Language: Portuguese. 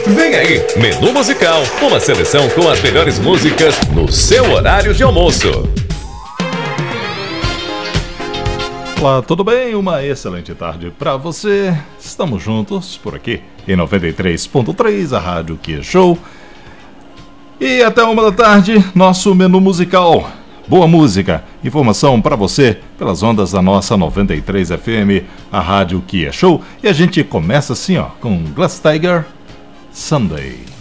Vem aí, Menu Musical, uma seleção com as melhores músicas no seu horário de almoço. Olá, tudo bem? Uma excelente tarde para você. Estamos juntos por aqui em 93.3, a Rádio Que Show. E até 1h da tarde, nosso Menu Musical. Boa música, informação para você pelas ondas da nossa 93 FM, a Rádio Que Show. E a gente começa assim, ó, com Glass Tiger, Sunday.